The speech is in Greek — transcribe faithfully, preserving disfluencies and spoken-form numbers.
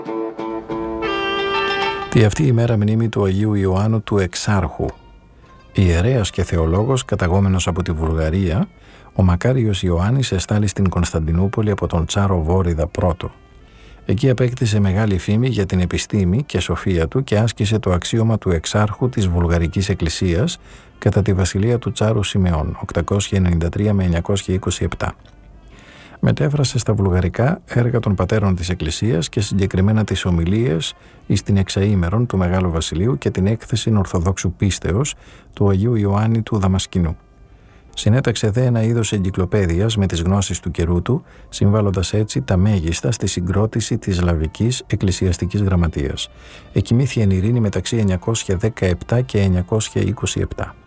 Τη αυτή η μέρα μνήμη του Αγίου Ιωάννου του Εξάρχου. Ιερέας και θεολόγος καταγόμενος από τη Βουλγαρία, ο μακάριος Ιωάννης εστάλη στην Κωνσταντινούπολη από τον Τσάρο Βόριδα πρώτο. Εκεί απέκτησε μεγάλη φήμη για την επιστήμη και σοφία του και άσκησε το αξίωμα του Εξάρχου της Βουλγαρικής Εκκλησίας κατά τη βασιλεία του Τσάρου Σιμεών οκτακόσια ενενήντα τρία με εννιακόσια είκοσι επτά. Μετέφρασε στα βουλγαρικά έργα των πατέρων της Εκκλησίας και συγκεκριμένα τις ομιλίες εις την εξαήμερον του Μεγάλου Βασιλείου και την έκθεση Ορθοδόξου πίστεως του Αγίου Ιωάννη του Δαμασκηνού. Συνέταξε δε ένα είδος εγκυκλοπαίδειας με τις γνώσεις του καιρού του, συμβάλλοντας έτσι τα μέγιστα στη συγκρότηση της Λαβικής Εκκλησιαστικής Γραμματείας. Εκοιμήθη εν ειρήνη μεταξύ εννιακόσια δεκαεπτά και εννιακόσια είκοσι επτά.